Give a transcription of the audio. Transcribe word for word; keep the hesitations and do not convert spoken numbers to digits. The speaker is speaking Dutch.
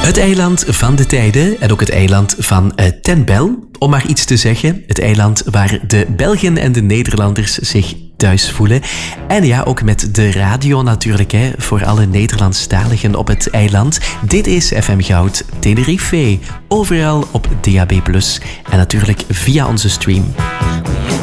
Het eiland van de tijden en ook het eiland van uh, Ten Bel. Om maar iets te zeggen, het eiland waar de Belgen en de Nederlanders zich thuis voelen. En ja, ook met de radio natuurlijk, hè, voor alle Nederlandstaligen op het eiland. Dit is F M Goud Tenerife. Overal op D A B plus, en natuurlijk via onze stream.